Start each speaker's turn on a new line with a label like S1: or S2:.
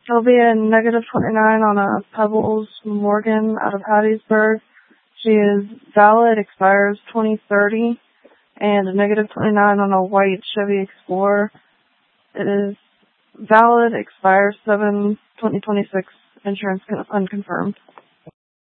S1: There'll be a negative 29 on a Pebbles Morgan out of Hattiesburg. She is valid, expires 2030. And a negative 29 on a white Chevy Explorer. It is valid, expires 7/2026, insurance unconfirmed.